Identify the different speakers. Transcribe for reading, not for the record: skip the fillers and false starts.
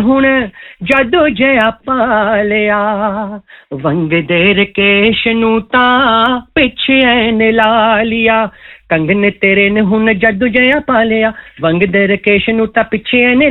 Speaker 1: ਹੁਣ ਜਾਦੂ ਜਿਹਾ ਪਾ ਲਿਆ ਵੰਗ ਦੇ ਰਕੇਸ਼ ਨੂੰ ਤਾਂ ਪਿੱਛੇ ਨੇ ਲਾ ਲਿਆ ਕੰਗਨ ਤੇਰੇ ਨੇ ਹੁਣ ਜਾਦੂ ਜਿਹਾ ਪਾ ਲਿਆ ਵੰਗ ਦੇ ਰਕੇਸ਼ ਨੂੰ ਤਾਂ ਪਿੱਛੇ ਨੇ